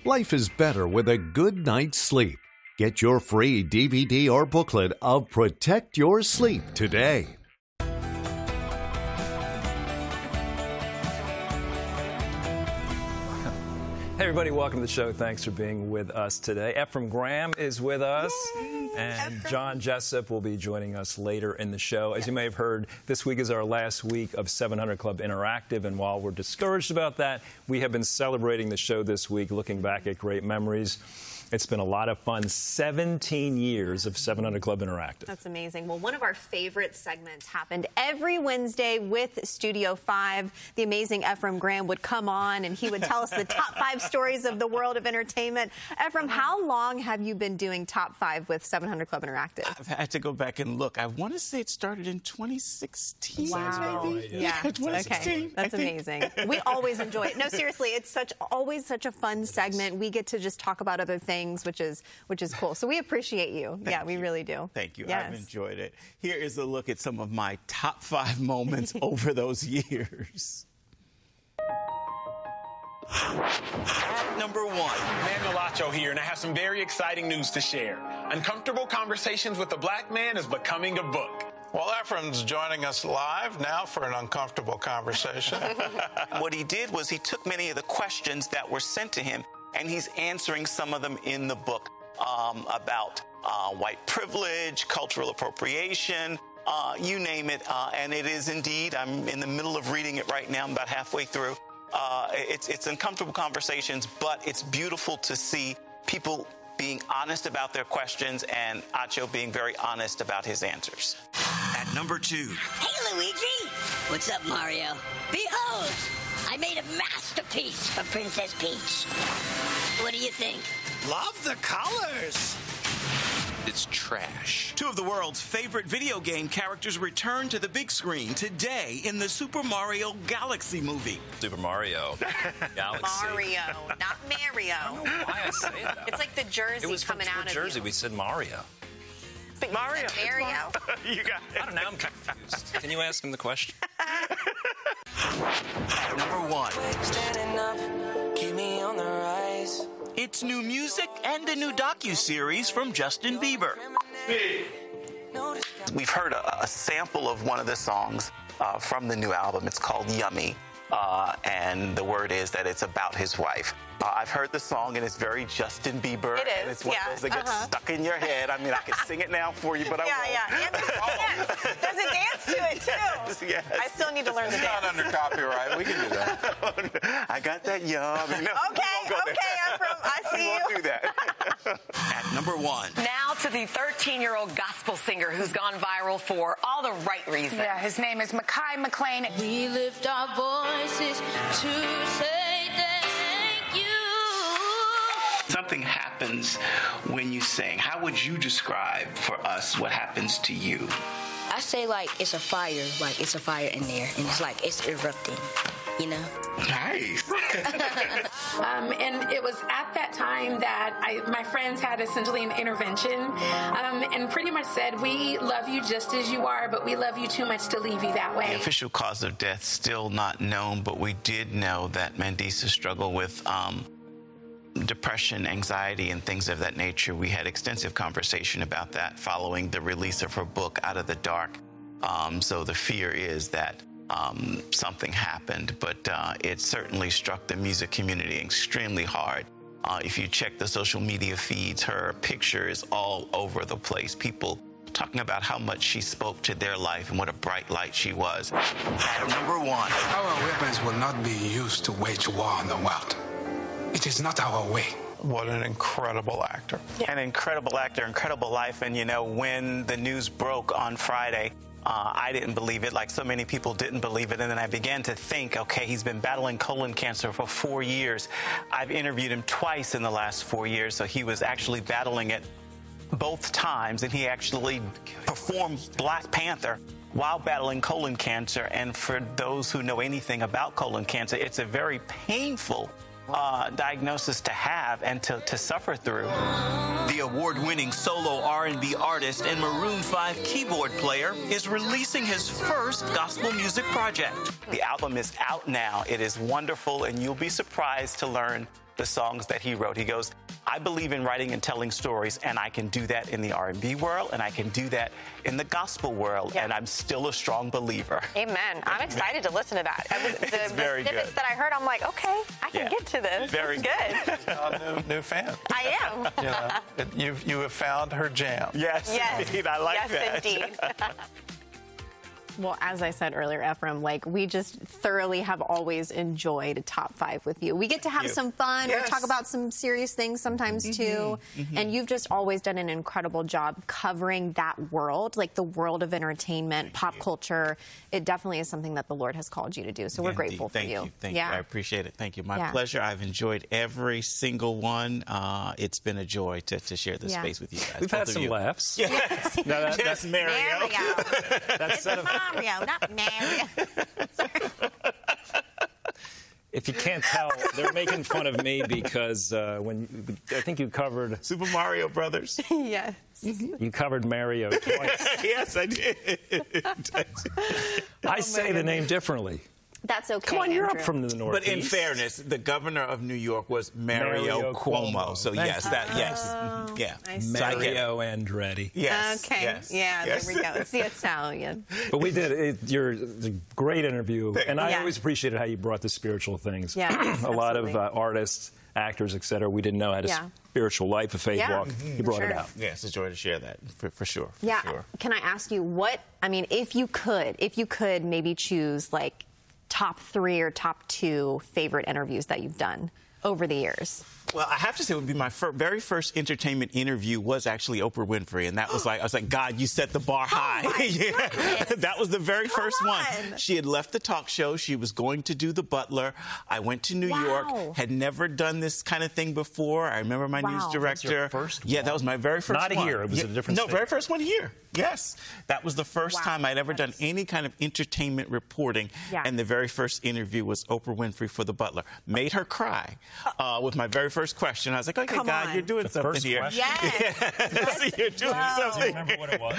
Life is better with a good night's sleep. Get your free DVD or booklet of Protect Your Sleep today. Hey everybody, welcome to the show. Thanks for being with us today. Efrem Graham is with us. Yay, and Efrem. John Jessup will be joining us later in the show. As you may have heard, this week is our last week of 700 Club Interactive, and while we're discouraged about that, we have been celebrating the show this week, looking back at great memories. It's been a lot of fun. 17 years of 700 Club Interactive. That's amazing. Well, one of our favorite segments happened every Wednesday with Studio 5. The amazing Efrem Graham would come on, and he would tell us the top 5 stories of the world of entertainment. Efrem, how long have you been doing top 5 with 700 Club Interactive? I've had to go back and look. I want to say it started in 2016. Wow. Maybe? Yeah. 2016. Okay. That's amazing. We always enjoy it. No, seriously, it's always such a fun segment. We get to just talk about other things, which is cool. So we appreciate you. We really do. Thank you. Yes. I've enjoyed it. Here is a look at some of my top 5 moments over those years. At number 1. Manuel Acho here, and I have some very exciting news to share. Uncomfortable Conversations with a Black Man is becoming a book. Well, Efrem's joining us live now for an uncomfortable conversation. What he did was he took many of the questions that were sent to him, and he's answering some of them in the book about white privilege, cultural appropriation, you name it. And it is indeed, I'm in the middle of reading it right now. I'm about halfway through. It's uncomfortable conversations, but it's beautiful to see people being honest about their questions and Acho being very honest about his answers. At number 2. Hey, Luigi. What's up, Mario? Behold, I made a masterpiece for Princess Peach. What do you think? Love the colors. It's trash. 2 of the world's favorite video game characters return to the big screen today in the Super Mario Galaxy movie. Super Mario Galaxy. Mario, not Mario. I don't know why I say that. It's like the jersey it was coming out of Jersey. you. We said Mario. But Mario. Mario. You got it. I don't know. I'm confused. Can you ask him the question? At number 1. Standing up, keep me on the rise. It's new music and a new docuseries from Justin Bieber. We've heard a sample of one of the songs from the new album. It's called Yummy. And the word is that it's about his wife. I've heard the song, and it's very Justin Bieber. It is, and it's one of those that gets stuck in your head. I mean, I could sing it now for you, but I won't. Yeah. There's a dance to it, too. Yes. I still need to learn the It's dance. not under copyright. We can do that. I got that yummy. No, Okay, Efrem, I see we you. won't do that. At number 1. Now to the 13-year-old gospel singer who's gone viral for all the right reasons. Yeah, his name is Mekhi McLean. We lift our voices to say thank you. Something happens when you sing. How would you describe for us what happens to you? I say, like, it's a fire. Like, it's a fire in there, and it's like it's erupting, you know? Nice. And it was at that time that my friends had essentially an intervention and pretty much said, we love you just as you are, but we love you too much to leave you that way. The official cause of death still not known, but we did know that Mandisa struggled with depression, anxiety, and things of that nature. We had extensive conversation about that following the release of her book, Out of the Dark. So the fear is that something happened, but it certainly struck the music community extremely hard. If you check the social media feeds, her picture is all over the place. People talking about how much she spoke to their life and what a bright light she was. At number 1. Our weapons will not be used to wage war on the world. It is not our way. What an incredible actor. An incredible actor, incredible life. And, you know, when the news broke on Friday, I didn't believe it, like so many people didn't believe it. And then I began to think, okay, he's been battling colon cancer for 4 years. I've interviewed him twice in the last 4 years, so he was actually battling it both times. And he actually performed Black Panther while battling colon cancer. And for those who know anything about colon cancer, it's a very painful diagnosis to have and to suffer through. The award-winning solo R&B artist and Maroon 5 keyboard player is releasing his first gospel music project. The album is out now. It is wonderful, and you'll be surprised to learn the songs that he wrote. He goes, I believe in writing and telling stories, and I can do that in the R&B world, and I can do that in the gospel world, and I'm still a strong believer. Amen. I'm excited to listen to that. The very snippets good. that I heard, I'm like, okay, I can get to this. Very good. New fan. I am. You know, you have found her jam. Yes, indeed. I like that. Yes, indeed. Well, as I said earlier, Ephraim, like, we just thoroughly have always enjoyed a top 5 with you. We get to have some fun. Yes. We talk about some serious things sometimes, too. And you've just always done an incredible job covering that world, like the world of entertainment, pop culture. It definitely is something that the Lord has called you to do. So we're grateful for you. Thank you. I appreciate it. Thank you. My pleasure. I've enjoyed every single one. It's been a joy to share this space with you guys. We've had some laughs. Yes. That's Mario. It's Mario, not Mario. If you can't tell, they're making fun of me because I think you covered Super Mario Brothers. Yes. You covered Mario twice. Yes, I did. I say the name differently. That's okay. Come on, you're Andrew. up from the Northeast. But in fairness, the governor of New York was Mario Cuomo. So yes, Mario Andretti. Yes. Okay. Yes. Yeah, Yes. there we go. It's the Italian. But we did. You're a great interview, and I always appreciated how you brought the spiritual things. Yeah, a lot of artists, actors, etc. We didn't know had a spiritual life, a faith walk. You brought it out. Yes, it's a joy to share that for sure. Can I ask you if you could maybe choose like top 3 or top 2 favorite interviews that you've done over the years? Well, I have to say it would be my very first entertainment interview was actually Oprah Winfrey. And that was like, I was like, God, you set the bar high. That was the very first one. She had left the talk show. She was going to do The Butler. I went to New York, had never done this kind of thing before. I remember my news director. That was your first one? That was my very first one. Not here. It was a different state. very first one here. Yes. That was the first time I'd ever done any kind of entertainment reporting. And the very first interview was Oprah Winfrey for The Butler. Made her cry with my very first question. I was like, okay, God, you're doing something here. Yes. You're doing something. Do you remember what it was?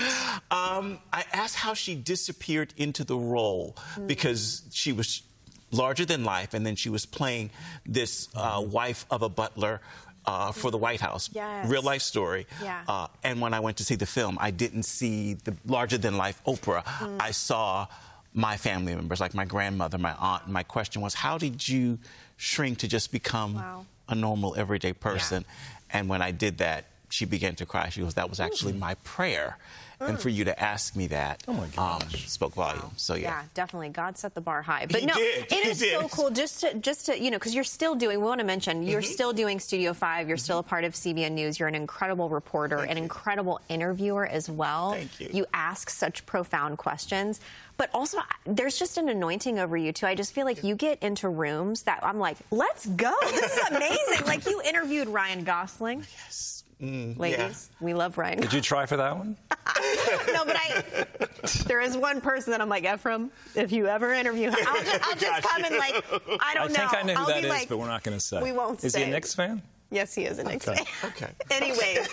I asked how she disappeared into the role because she was larger than life, and then she was playing this wife of a butler for the White House. Real life story. And when I went to see the film, I didn't see the larger than life Oprah. I saw my family members, like my grandmother, my aunt. My question was, how did you shrink to just become a normal, everyday person? And when I did that, she began to cry. She goes, that was actually my prayer. And for you to ask me that spoke volumes. So, Yeah, definitely. God set the bar high. But it is so cool just to because you're still doing, we want to mention, you're still doing Studio 5. You're still a part of CBN News. You're an incredible reporter, an incredible interviewer as well. Thank you. You ask such profound questions. But also, there's just an anointing over you, too. I just feel like you get into rooms that I'm like, let's go. This is amazing. Like, you interviewed Ryan Gosling. Yes. Ladies, we love Ryan. Did you try for that one? No, but there is one person that I'm like, Ephraim, if you ever interview him, I'll just come and like, I don't know. I think I know who that is, like, but we're not going to say. We won't say. Is he a Knicks fan? Yes, he is a Knicks fan. Okay. Anyways.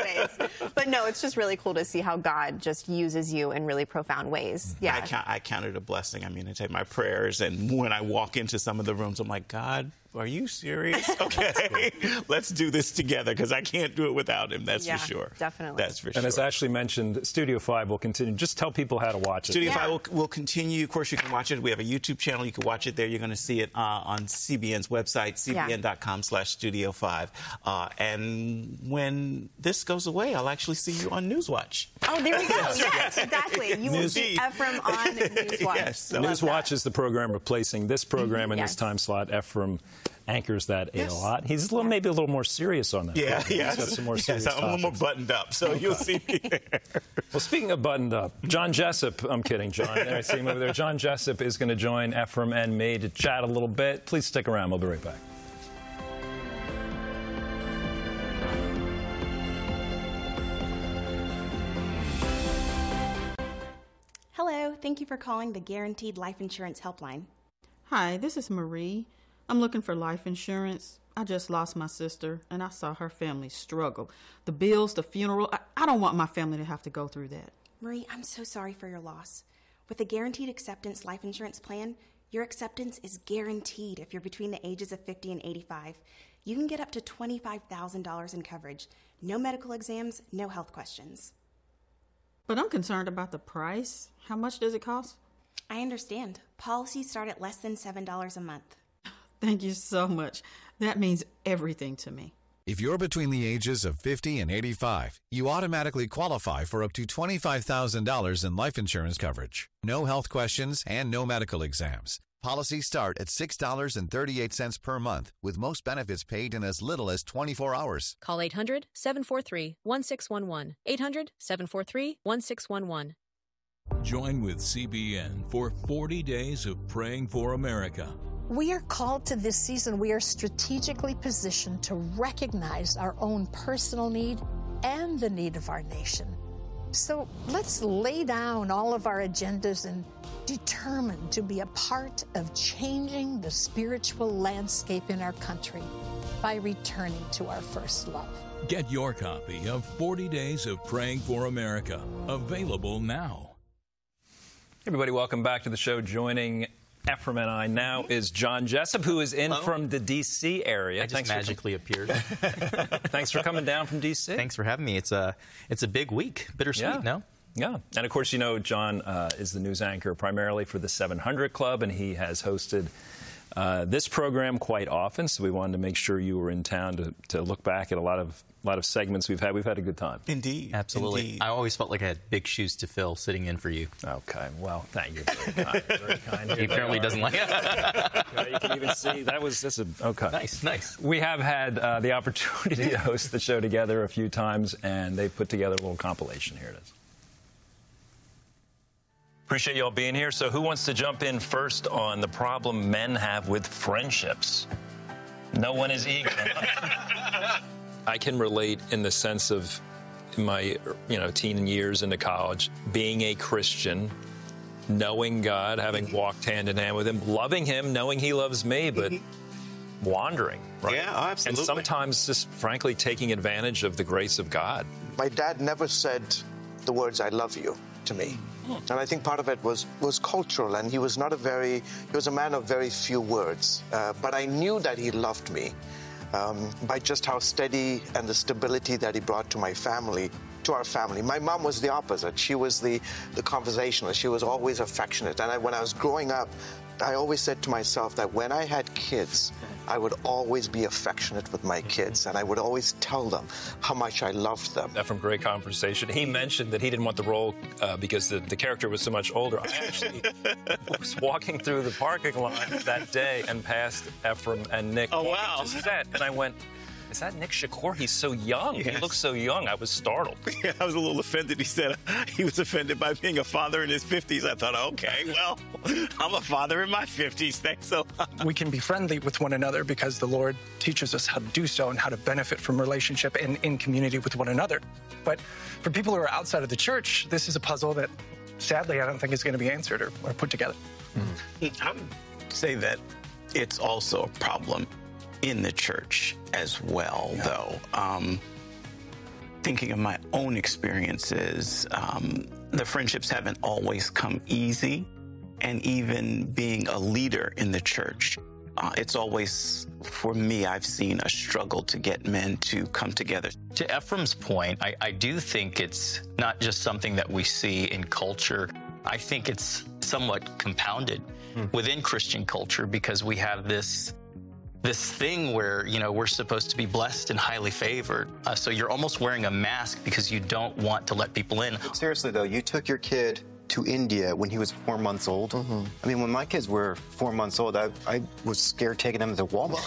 But no, it's just really cool to see how God just uses you in really profound ways. Yeah. I count it a blessing. I mean, I take my prayers, and when I walk into some of the rooms, I'm like, God, are you serious? Okay, let's do this together, because I can't do it without him. That's for sure. Definitely. That's for sure. And as Ashley mentioned, Studio 5 will continue. Just tell people how to watch it. Studio 5 will continue. Of course, you can watch it. We have a YouTube channel. You can watch it there. You're going to see it on CBN's website, cbn.com/Studio5. And when this goes away, I'll actually see you on Newswatch. Oh, there we go. Yes, exactly. You will see Ephraim on Newswatch. Yes. So Newswatch is the program replacing this program in this time slot. Ephraim anchors that a lot. He's maybe a little more serious on that. Yeah, He's got some more serious I'm a little more buttoned up, so you'll see me there. Well, speaking of buttoned up, John Jessup, I'm kidding, John. There, I see him over there. John Jessup is going to join Ephraim and me to chat a little bit. Please stick around. We'll be right back. Hello, thank you for calling the Guaranteed Life Insurance Helpline. Hi, this is Marie. I'm looking for life insurance. I just lost my sister, and I saw her family struggle. The bills, the funeral, I don't want my family to have to go through that. Marie, I'm so sorry for your loss. With the Guaranteed Acceptance Life Insurance Plan, Your acceptance is guaranteed if you're between the ages of 50 and 85. You can get up to $25,000 in coverage. No medical exams, no health questions. But I'm concerned about the price. How much does it cost? I understand. Policies start at less than $7 a month. Thank you so much. That means everything to me. If you're between the ages of 50 and 85, you automatically qualify for up to $25,000 in life insurance coverage. No health questions and no medical exams. Policies start at $6.38 per month, with most benefits paid in as little as 24 hours. Call 800-743-1611. 800-743-1611. Join with CBN for 40 days of praying for America. We are called to this season. We are strategically positioned to recognize our own personal need and the need of our nation. So let's lay down all of our agendas and determine to be a part of changing the spiritual landscape in our country by returning to our first love. Get your copy of 40 Days of Praying for America, available now. Everybody, welcome back to the show. Joining Ephraim and I now is John Jessup, who is in from the D.C. area. I just magically appeared. Thanks for coming down from D.C. Thanks for having me. It's a big week. Bittersweet, no? Yeah. And, of course, you know John is the news anchor primarily for the 700 Club, and he has hosted this program quite often. So we wanted to make sure you were in town to look back at a lot of segments we've had. We've had a good time. Indeed. Absolutely. Indeed. I always felt like I had big shoes to fill sitting in for you. Okay. Well, thank you. Very kind. Very kind. He apparently doesn't like it. You can even see okay. Nice. We have had the opportunity to host the show together a few times, and they put together a little compilation. Here it is. Appreciate you all being here. So who wants to jump in first on the problem men have with friendships? No one is eager. I can relate in the sense of my, teen years into college, being a Christian, knowing God, having walked hand in hand with him, loving him, knowing he loves me, but wandering, right? Yeah, absolutely. And sometimes just frankly taking advantage of the grace of God. My dad never said the words, "I love you," to me. And I think part of it was cultural, and he was a man of very few words. But I knew that he loved me by just how steady and the stability that he brought to our family. My mom was the opposite. She was the conversationalist. She was always affectionate. And when I was growing up, I always said to myself that when I had kids, I would always be affectionate with my kids, and I would always tell them how much I loved them. From great conversation, he mentioned that he didn't want the role because the character was so much older. I actually was walking through the parking lot that day and passed Ephraim and Nick. Oh, wow. And I went, is that Nick Shakur? He's so young. Yes. He looks so young. I was startled. Yeah, I was a little offended. He said he was offended by being a father in his 50s. I thought, okay, well, I'm a father in my 50s. Thanks a lot. We can be friendly with one another because the Lord teaches us how to do so and how to benefit from relationship and in community with one another. But for people who are outside of the church, this is a puzzle that, sadly, I don't think is going to be answered or put together. I would say that it's also a problem in the church as well, though. Thinking of my own experiences, the friendships haven't always come easy, and even being a leader in the church, it's always, for me, I've seen a struggle to get men to come together. To Ephraim's point, I do think it's not just something that we see in culture. I think it's somewhat compounded within Christian culture because we have this thing where, we're supposed to be blessed and highly favored. So you're almost wearing a mask because you don't want to let people in. Seriously, though, you took your kid to India when he was 4 months old. I mean, when my kids were 4 months old, I was scared taking them to Walmart.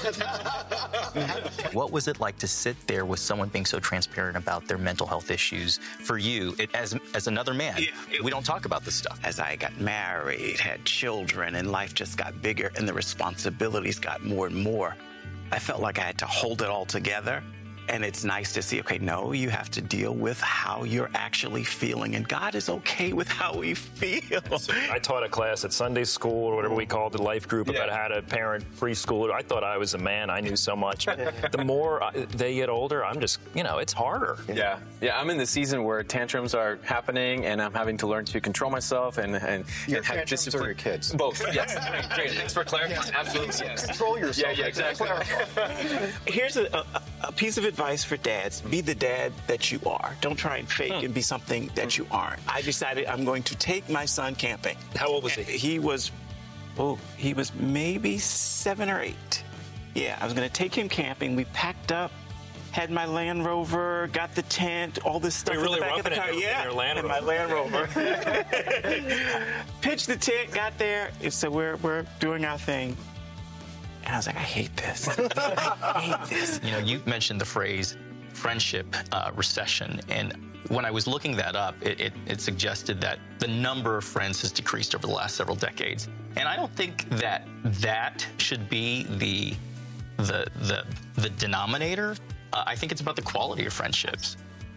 What was it like to sit there with someone being so transparent about their mental health issues for you as another man? We don't talk about this stuff. As I got married, had children, and life just got bigger and the responsibilities got more and more, I felt like I had to hold it all together. And it's nice to see, okay, no, you have to deal with how you're actually feeling. And God is okay with how we feel. I taught a class at Sunday school or whatever we called the life group about how to parent preschooler. I thought I was a man. I knew so much. But the more they get older, I'm just, it's harder. Yeah. I'm in the season where tantrums are happening, and I'm having to learn to control myself and have discipline. Or your kids? Both. Yes. Great. Thanks for clarifying. Yes. Absolutely. Yes. Control yourself. Yeah, exactly. Here's a piece of advice for dads. Be the dad that you are. Don't try and fake and be something that you aren't. I decided I'm going to take my son camping. How old was he? He was maybe 7 or 8. Yeah, I was going to take him camping. We packed up, had my Land Rover, got the tent, all this stuff in the back of the car. In my Land Rover. Pitched the tent, got there. So we're doing our thing. And I was like, I hate this. I hate this. You mentioned the phrase friendship recession, and when I was looking that up, it suggested that the number of friends has decreased over the last several decades. And I don't think that should be the denominator. I think it's about the quality of friendships.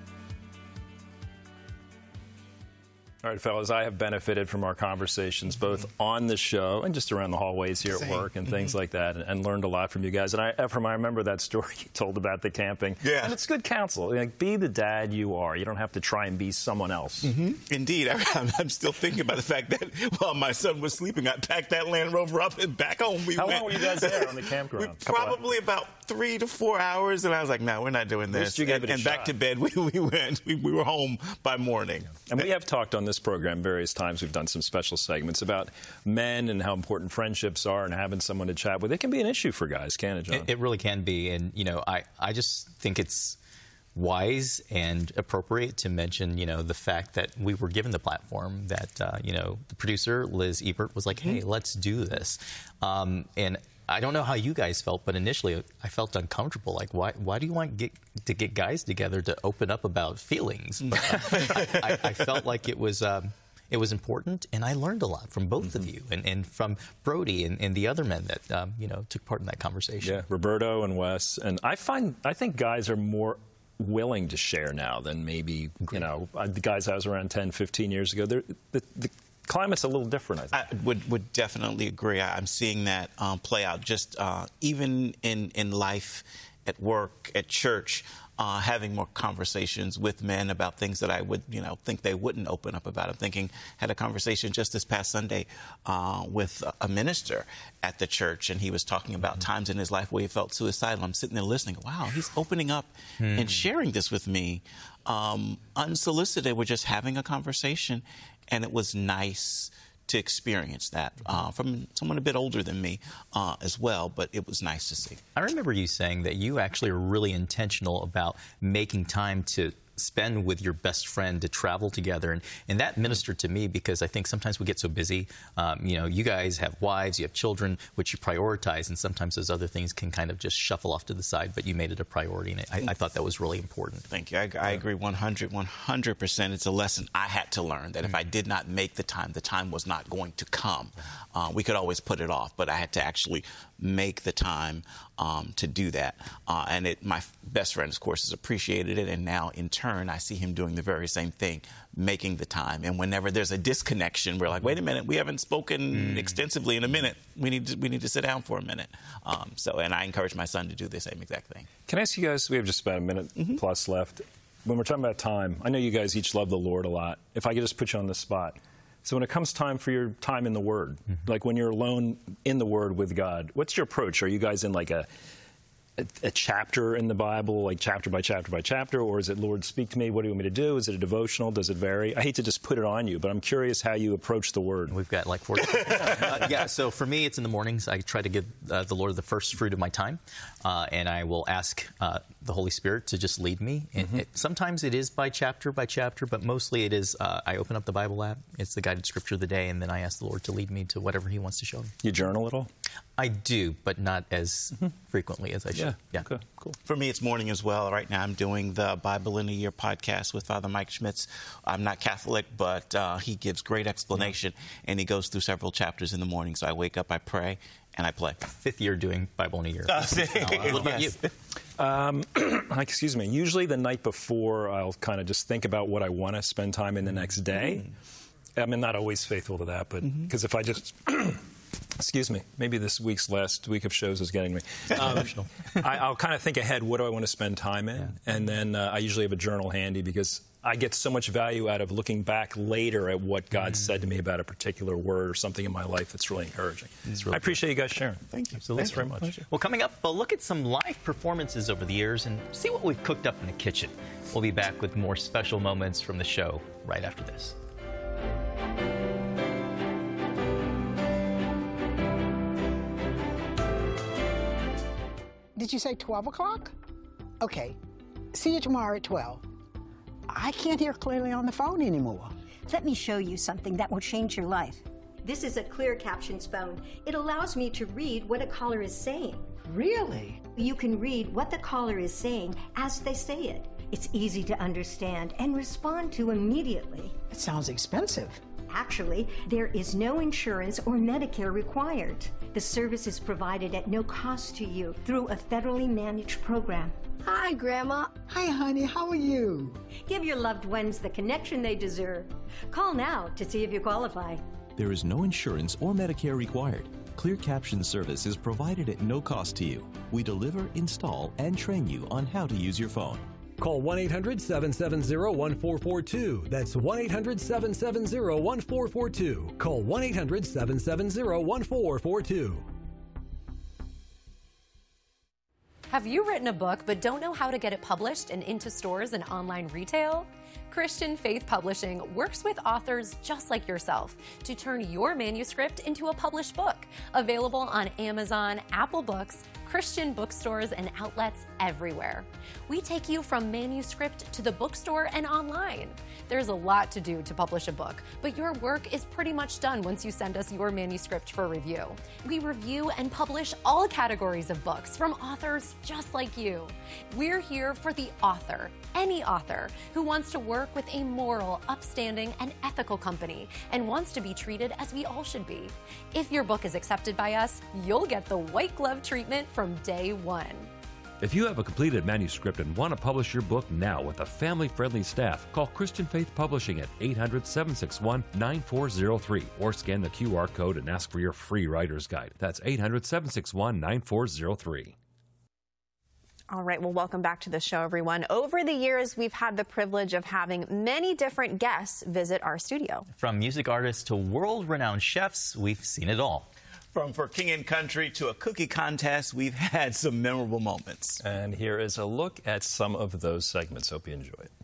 All right, fellas, I have benefited from our conversations both on the show and just around the hallways here at work and things like that, and learned a lot from you guys. And Ephraim, I remember that story you told about the camping. Yeah. And it's good counsel. Be the dad you are. You don't have to try and be someone else. Indeed. I'm still thinking about the fact that while my son was sleeping, I packed that Land Rover up and back home we How went. long were you guys there on the campground? Probably about 3 to 4 hours, and I was like, no, we're not doing this. And back to bed we went. We were home by morning. And we have talked on this program various times. We've done some special segments about men and how important friendships are and having someone to chat with. It can be an issue for guys, can't it, John? It really can be. And, I just think it's wise and appropriate to mention, the fact that we were given the platform that, the producer, Liz Ebert, was like, hey, let's do this. And I don't know how you guys felt, but initially I felt uncomfortable. Like, why do you want to get guys together to open up about feelings? But I felt like it was important, and I learned a lot from both of you and from Brody and the other men that took part in that conversation. Yeah, Roberto and Wes. And I think guys are more willing to share now than maybe the guys I was around 10, 15 years ago. The climate's a little different, I think. I would definitely agree. I'm seeing that play out just even in life, at work, at church, having more conversations with men about things that I would, think they wouldn't open up about. I'm thinking, had a conversation just this past Sunday with a minister at the church, and he was talking about times in his life where he felt suicidal. I'm sitting there listening. Wow, he's opening up and sharing this with me. Unsolicited, we're just having a conversation, and it was nice to experience that from someone a bit older than me as well, but it was nice to see. I remember you saying that you actually are really intentional about making time to spend with your best friend, to travel together, and that ministered to me because I think sometimes we get so busy. You guys have wives, you have children, which you prioritize, and sometimes those other things can kind of just shuffle off to the side, but you made it a priority, and I thought that was really important. Thank you. I agree 100%. It's a lesson I had to learn, that if I did not make the time was not going to come. We could always put it off, but I had to actually make the time to do that. And my best friend, of course, has appreciated it, and now in turn, I see him doing the very same thing, making the time. And whenever there's a disconnection, we're like, wait a minute, we haven't spoken extensively in a minute. We need to sit down for a minute. And I encourage my son to do the same exact thing. Can I ask you guys, we have just about a minute plus left. When we're talking about time, I know you guys each love the Lord a lot. If I could just put you on the spot. So when it comes time for your time in the Word, like when you're alone in the Word with God, what's your approach? Are you guys in like a chapter in the Bible, like chapter by chapter by chapter, or is it, Lord, speak to me, what do you want me to do? Is it a devotional? Does it vary? I hate to just put it on you, but I'm curious how you approach the Word. We've got like 40. So for me, it's in the mornings. I try to give the Lord the first fruit of my time, and I will ask the Holy Spirit to just lead me. And sometimes it is by chapter, but mostly it is, I open up the Bible app, it's the guided scripture of the day, and then I ask the Lord to lead me to whatever He wants to show me. You journal at all? I do, but not as frequently as I should. Yeah. Okay, cool. For me, it's morning as well. Right now, I'm doing the Bible in a Year podcast with Father Mike Schmitz. I'm not Catholic, but he gives great explanation, and he goes through several chapters in the morning. So I wake up, I pray, and I play. 5th year doing Bible in a Year. What about you? Excuse me. Usually the night before, I'll kind of just think about what I want to spend time in the next day. I'm not always faithful to that, but because if I just... Excuse me. Maybe this last week of shows is getting me. I'll kind of think ahead. What do I want to spend time in? And then I usually have a journal handy because I get so much value out of looking back later at what God said to me about a particular word or something in my life that's really encouraging. I appreciate you guys sharing. Thank you. Thanks very much. Well, coming up, we'll look at some live performances over the years and see what we've cooked up in the kitchen. We'll be back with more special moments from the show right after this. Did you say 12 o'clock? Okay. See you tomorrow at 12. I can't hear clearly on the phone anymore. Let me show you something that will change your life. This is a Clear Captions phone. It allows me to read what a caller is saying. Really? You can read what the caller is saying as they say it. It's easy to understand and respond to immediately. It sounds expensive. Actually, there is no insurance or Medicare required. The service is provided at no cost to you through a federally managed program. Hi, Grandma. Hi, honey. How are you? Give your loved ones the connection they deserve. Call now to see if you qualify. There is no insurance or Medicare required. Clear Caption service is provided at no cost to you. We deliver, install, and train you on how to use your phone. Call 1-800-770-1442. That's 1-800-770-1442. Call 1-800-770-1442. Have you written a book but don't know how to get it published and into stores and online retail? Christian Faith Publishing works with authors just like yourself to turn your manuscript into a published book. Available on Amazon, Apple Books, Christian bookstores, and outlets everywhere. We take you from manuscript to the bookstore and online. There's a lot to do to publish a book, but your work is pretty much done once you send us your manuscript for review. We review and publish all categories of books from authors just like you. We're here for the author, any author who wants to work with a moral, upstanding, and ethical company and wants to be treated as we all should be. If your book is accepted by us, you'll get the white glove treatment from day one. If you have a completed manuscript and want to publish your book now with a family-friendly staff, call Christian Faith Publishing at 800-761-9403 or scan the QR code and ask for your free writer's guide. That's 800-761-9403. All right, well, welcome back to the show, everyone. Over the years, we've had the privilege of having many different guests visit our studio. From music artists to world-renowned chefs, we've seen it all. From For King and Country to a cookie contest, we've had some memorable moments. And here is a look at some of those segments. Hope you enjoy it.